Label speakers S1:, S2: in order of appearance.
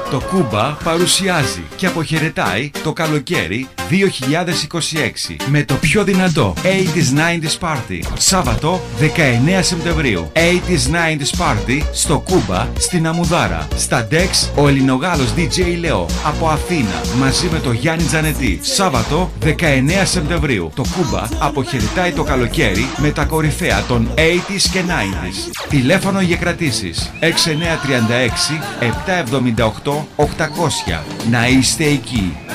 S1: Το Κούμπα παρουσιάζει και αποχαιρετάει το καλοκαίρι 2026 με το πιο δυνατό 80s 90s Party. Σάββατο 19 Σεπτεμβρίου. 80s 90s Party στο Κούμπα στην Αμουδάρα. Στα Dex ο Ελληνογάλος DJ Leo από Αθήνα μαζί με το Γιάννη Τζανετή. Σάββατο 19 Σεπτεμβρίου. Το Κούμπα αποχαιρετάει το καλοκαίρι με τα κορυφαία των 80s και 90s. Τηλέφωνο για κρατήσεις 6936 778 800. Να είστε εκεί.